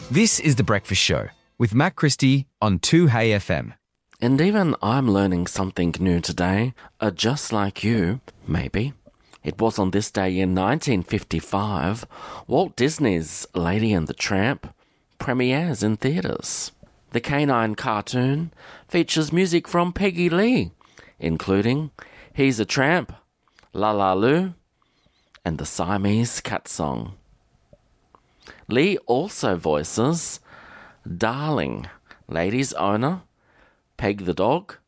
This is The Breakfast Show with Matt Christie on 2HeyFM. And even I'm learning something new today, just like you, maybe. It was on this day in 1955, Walt Disney's Lady and the Tramp premieres in theatres. The canine cartoon features music from Peggy Lee, including He's a Tramp, La La Lou, and the Siamese Cat Song. Lee also voices Darling, Lady's owner, Peg the dog,